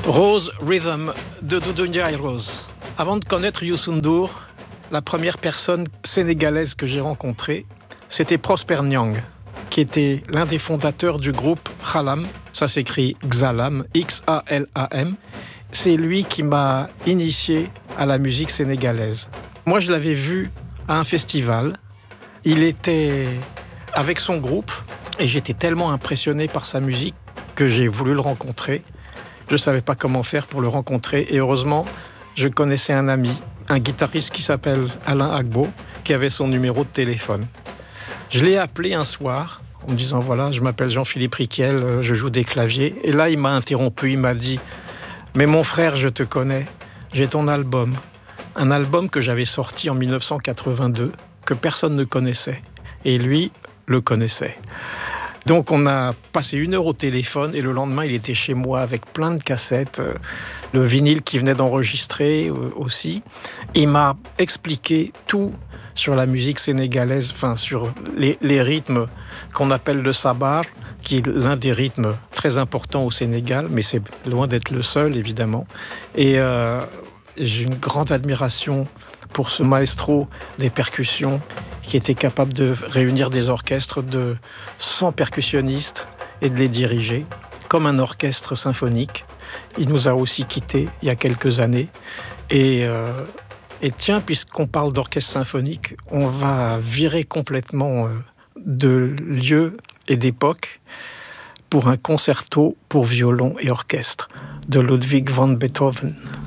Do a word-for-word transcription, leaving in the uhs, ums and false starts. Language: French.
Rose Rhythm de Doudou Ndiaye Rose. Avant de connaître Youssou N'Dour, la première personne sénégalaise que j'ai rencontrée, c'était Prosper Nyang, qui était l'un des fondateurs du groupe Xalam. Ça s'écrit Xalam, X A L A M. C'est lui qui m'a initié à la musique sénégalaise. Moi, je l'avais vu à un festival. Il était avec son groupe et j'étais tellement impressionné par sa musique que j'ai voulu le rencontrer. Je ne savais pas comment faire pour le rencontrer et heureusement, je connaissais un ami, un guitariste qui s'appelle Alain Agbo, qui avait son numéro de téléphone. Je l'ai appelé un soir en me disant « Voilà, je m'appelle Jean-Philippe Riquel, je joue des claviers. » Et là, il m'a interrompu, il m'a dit « Mais mon frère, je te connais, j'ai ton album. » Un album que j'avais sorti en dix-neuf cent quatre-vingt-deux, que personne ne connaissait. Et lui le connaissait. Donc on a passé une heure au téléphone et le lendemain il était chez moi avec plein de cassettes, euh, le vinyle qu'il venait d'enregistrer euh, aussi. Il m'a expliqué tout sur la musique sénégalaise, enfin sur les, les rythmes qu'on appelle le sabar, qui est l'un des rythmes très importants au Sénégal, mais c'est loin d'être le seul évidemment. Et euh, j'ai une grande admiration pour ce maestro des percussions qui était capable de réunir des orchestres de cent percussionnistes et de les diriger, comme un orchestre symphonique. Il nous a aussi quittés il y a quelques années. Et, euh, et tiens, puisqu'on parle d'orchestre symphonique, on va virer complètement euh, de lieu et d'époque pour un concerto pour violon et orchestre de Ludwig van Beethoven.